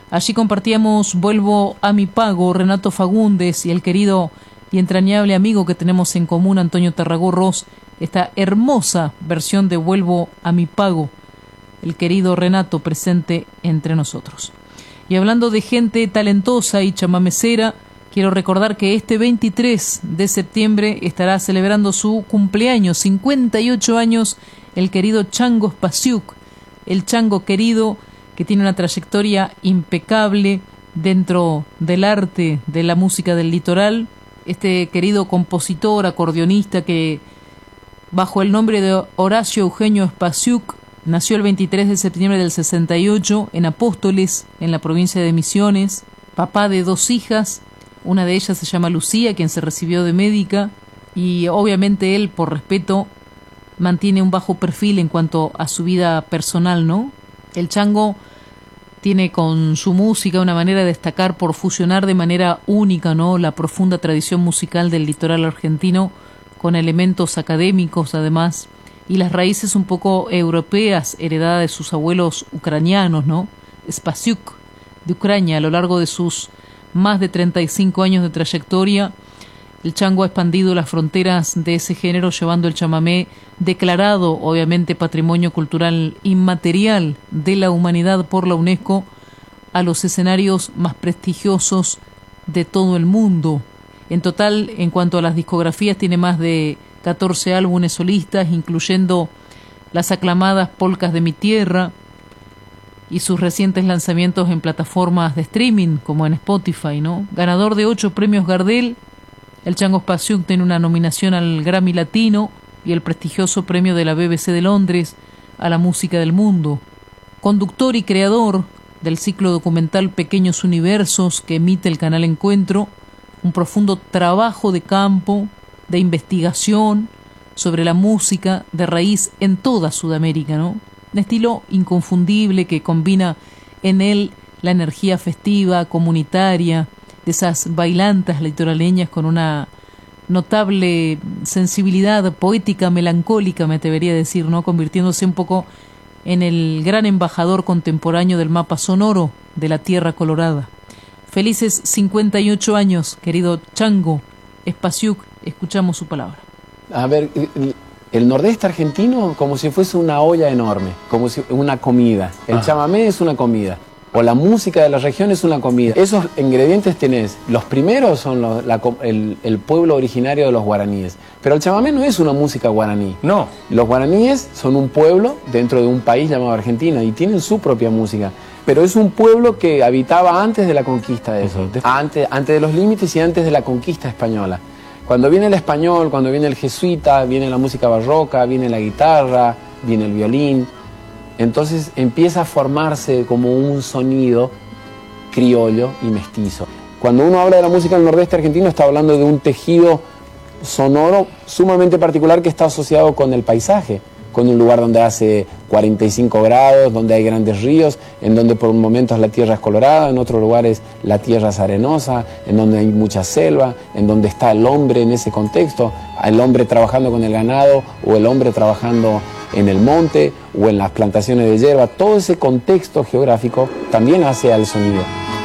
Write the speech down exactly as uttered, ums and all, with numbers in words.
Allí compartíamos Vuelvo a mi pago, Renato Fagundes y el querido y entrañable amigo que tenemos en común, Antonio Tarragorros, esta hermosa versión de Vuelvo a mi pago, el querido Renato presente entre nosotros. Y hablando de gente talentosa y chamamecera, quiero recordar que este veintitrés de septiembre estará celebrando su cumpleaños, cincuenta y ocho años, el querido Chango Spasiuk, el chango querido que tiene una trayectoria impecable dentro del arte de la música del litoral. Este querido compositor, acordeonista que bajo el nombre de Horacio Eugenio Spasiuk nació el veintitrés de septiembre del sesenta y ocho en Apóstoles, en la provincia de Misiones, papá de dos hijas, una de ellas se llama Lucía, quien se recibió de médica, y obviamente él, por respeto, mantiene un bajo perfil en cuanto a su vida personal, ¿no? El chango tiene con su música una manera de destacar por fusionar de manera única, ¿no?, la profunda tradición musical del litoral argentino con elementos académicos, además, y las raíces un poco europeas heredadas de sus abuelos ucranianos, ¿no? Spasiuk, de Ucrania, a lo largo de sus más de treinta y cinco años de trayectoria, el chango ha expandido las fronteras de ese género, llevando el chamamé, declarado obviamente Patrimonio Cultural Inmaterial de la Humanidad por la UNESCO, a los escenarios más prestigiosos de todo el mundo. En total, en cuanto a las discografías, tiene más de catorce álbumes solistas, incluyendo las aclamadas Polcas de mi Tierra y sus recientes lanzamientos en plataformas de streaming, como en Spotify, ¿no? Ganador de ocho premios Gardel, el Chango Spasiuk tiene una nominación al Grammy Latino y el prestigioso premio de la B B C de Londres a la música del mundo. Conductor y creador del ciclo documental Pequeños Universos que emite el canal Encuentro, un profundo trabajo de campo, de investigación sobre la música de raíz en toda Sudamérica, ¿no? Un estilo inconfundible que combina en él la energía festiva, comunitaria, de esas bailantas litoraleñas con una notable sensibilidad poética, melancólica, me atrevería a decir, ¿no?, convirtiéndose un poco en el gran embajador contemporáneo del mapa sonoro de la Tierra Colorada. Felices cincuenta y ocho años, querido Chango Spasiuk, escuchamos su palabra. A ver, el, el nordeste argentino como si fuese una olla enorme, como si una comida. El ah. chamamé es una comida. O la música de la región es una comida. Esos ingredientes tenés. Los primeros son los, la, el, el pueblo originario de los guaraníes. Pero el chamamé no es una música guaraní. No. Los guaraníes son un pueblo dentro de un país llamado Argentina y tienen su propia música. Pero es un pueblo que habitaba antes de la conquista de eso. Uh-huh. antes, antes de los límites y antes de la conquista española. Cuando viene el español, cuando viene el jesuita, viene la música barroca, viene la guitarra, viene el violín. Entonces empieza a formarse como un sonido criollo y mestizo. Cuando uno habla de la música del nordeste argentino está hablando de un tejido sonoro sumamente particular que está asociado con el paisaje, con un lugar donde hace cuarenta y cinco grados, donde hay grandes ríos, en donde por momentos la tierra es colorada, en otros lugares la tierra es arenosa, en donde hay mucha selva, en donde está el hombre en ese contexto, el hombre trabajando con el ganado o el hombre trabajando en el monte o en las plantaciones de hierba. Todo ese contexto geográfico también hace al sonido.